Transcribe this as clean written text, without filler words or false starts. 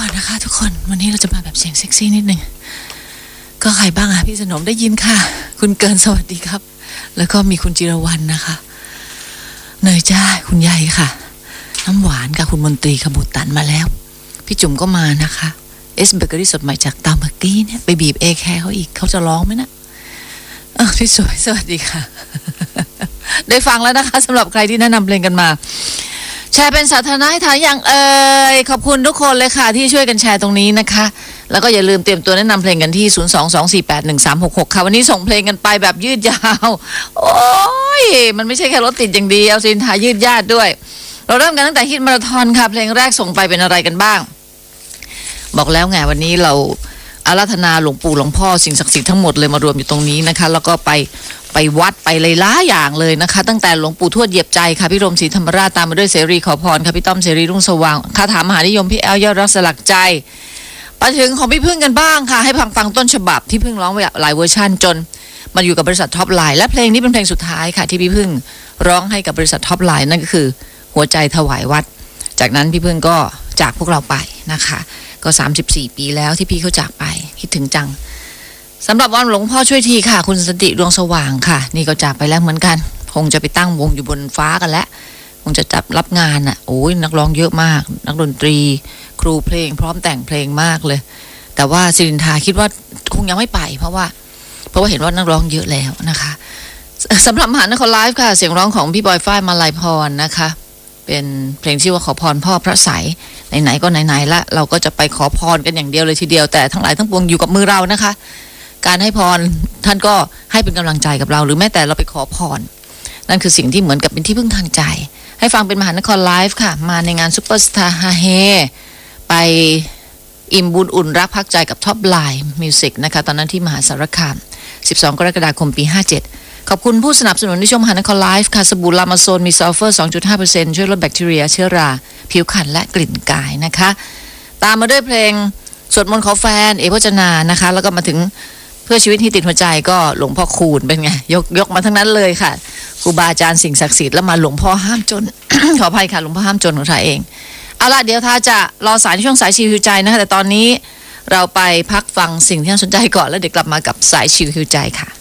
ก่อนนะคะทุกคนวันนี้เราจะมาแบบเสียงเซ็กซี่นิดนึงก็ใครบ้างอะพี่สนมได้ยินค่ะคุณเกินสวัสดีครับแล้วก็มีคุณจิรวรรณนะคะเนยจ้าคุณใหญ่ค่ะน้ำหวานกับคุณมนตรีขบุตรตันมาแล้วพี่จุ๋มก็มานะคะเอสเบเกอรี่สดใหม่จากตามเมื่อกี้เนี่ยไปบีบเอแคร์เขาอีกเขาจะร้องไหมนะพี่สวยสวัสดีค่ะ ได้ฟังแล้วนะคะสำหรับใครที่แนะนำเพลงกันมาแชร์เป็นสาธารณะให้ทานอย่างขอบคุณทุกคนเลยค่ะที่ช่วยกันแชร์ตรงนี้นะคะแล้วก็อย่าลืมเตรียมตัวแนะนำเพลงกันที่022481366ค่ะวันนี้ส่งเพลงกันไปแบบยืดยาวโอ้ยมันไม่ใช่แค่รถติดอย่างเดียวสินทายืดยาดด้วยเราเริ่มกันตั้งแต่ฮิตมาราธอนค่ะเพลงแรกส่งไปเป็นอะไรกันบ้างบอกแล้วไงวันนี้เราอาราธนาหลวงปู่หลวงพ่อสิ่งศักดิ์สิทธิ์ทั้งหมดเลยมารวมอยู่ตรงนี้นะคะแล้วก็ไปวัดไปเลยล้าอย่างเลยนะคะตั้งแต่หลวงปู่ทวดเหยียบใจค่ะพี่รมศรีธรรมราชตามมาด้วยเสรีขอพรค่ะพี่ต้อมเสรีรุ่งสว่างคาถามหานิยมพี่แอลยอดรักสลักใจไปถึงของพี่พึ่งกันบ้างค่ะให้ฟังต้นฉบับที่พึ่งร้องไว้หลายเวอร์ชันจนมาอยู่กับบริษัทท็อปไลน์และเพลงนี้เป็นเพลงสุดท้ายค่ะที่พี่พึ่งร้องให้กับบริษัทท็อปไลน์นั่นก็คือหัวใจถวายวัดจากนั้นพี่พึ่งก็จากพวกเราไปนะคะก็34ปีแล้วที่พี่เขาจากไปคิดถึงจังสำหรับวันหลวงพ่อช่วยทีค่ะคุณสันติดวงสว่างค่ะนี่ก็จากไปแล้วเหมือนกันคงจะไปตั้งวงอยู่บนฟ้ากันแล้วคงจะจับรับงานอ่ะโอ้ยนักร้องเยอะมากนักดนตรีครูเพลงพร้อมแต่งเพลงมากเลยแต่ว่าศิรินทาคิดว่าคงยังไม่ไปเพราะว่าเห็นว่านักร้องเยอะแล้วนะคะสำหรับมหานครไลฟ์ค่ะเสียงร้องของพี่บอยฝ้ายมาลัยพรนะคะเป็นเพลงชื่อว่าขอพรพ่อพระใสไหนๆก็ไหนๆละเราก็จะไปขอพรกันอย่างเดียวเลยทีเดียวแต่ทั้งหลายทั้งปวงอยู่กับมือเรานะคะการให้พรท่านก็ให้เป็นกำลังใจกับเราหรือแม้แต่เราไปขอพรนั่นคือสิ่งที่เหมือนกับเป็นที่พึ่งทางใจให้ฟังเป็นมหานครไลฟ์ค่ะมาในงานซุปเปอร์สตาร์ฮาเฮไปอิ่มบุญอุ่นรักพักใจกับท็อปไลน์มิวสิกนะคะตอนนั้นที่มหาสารคาม12กรกฎาคมปี57ขอบคุณผู้สนับสนุนที่ชมมหานครไลฟ์ค่ะสบู่ลามาโซนมีซัลเฟอร์ 2.5% ช่วยลดแบคทีเรียเชื้อราผิวขันและกลิ่นกายนะคะตามมาด้วยเพลงสวดมนต์ขอแฟนเอพจนานะคะแล้วก็มาถึงเพื่อชีวิตที่ติดหัวใจก็หลวงพ่อคูณเป็นไงยกมาทั้งนั้นเลยค่ะครูบาอาจารย์สิ่งศักดิ์สิทธิ์แล้วมาหลวงพ่อห้ามจน ขออภัยค่ะหลวงพ่อห้ามจนของท่านเองเอาล่ะเดี๋ยวท่าจะรอสายในช่วงสายชิวหิวใจนะคะแต่ตอนนี้เราไปพักฟังสิ่งที่น่าสนใจก่อนแล้วเดี๋ยวกลับมากับสายชิวหิวใจค่ะ